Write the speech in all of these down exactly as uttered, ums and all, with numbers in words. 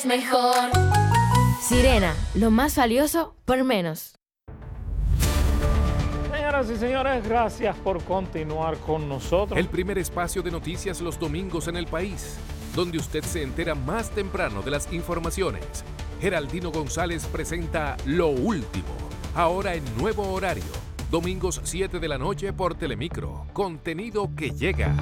Mejor. Sirena, lo más valioso por menos. Señoras y señores, gracias por continuar con nosotros. El primer espacio de noticias los domingos en el país, donde usted se entera más temprano de las informaciones. Geraldino González presenta Lo Último, ahora en nuevo horario, domingos siete de la noche por Telemicro. Contenido que llega.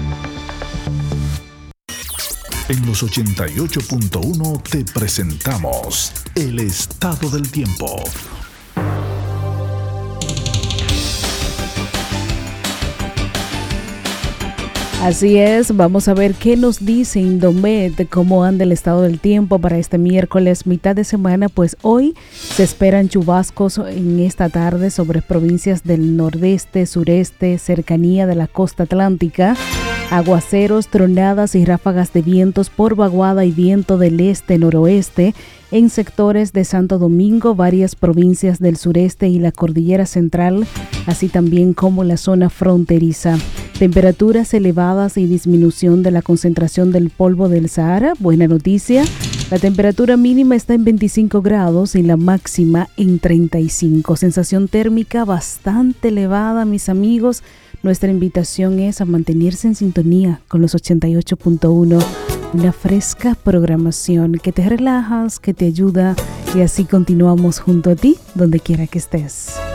En los ochenta y ocho punto uno te presentamos el estado del tiempo. Así es, vamos a ver qué nos dice Indomet, cómo anda el estado del tiempo para este miércoles, mitad de semana. Pues hoy se esperan chubascos en esta tarde sobre provincias del nordeste, sureste, cercanía de la costa atlántica. Aguaceros, tronadas y ráfagas de vientos por vaguada y viento del este-noroeste en sectores de Santo Domingo, varias provincias del sureste y la cordillera central, así también como la zona fronteriza. Temperaturas elevadas y disminución de la concentración del polvo del Sahara. Buena noticia. La temperatura mínima está en veinticinco grados y la máxima en treinta y cinco. Sensación térmica bastante elevada, mis amigos. Nuestra invitación es a mantenerse en sintonía con los ochenta y ocho punto uno. Una fresca programación que te relajas, que te ayuda y así continuamos junto a ti donde quiera que estés.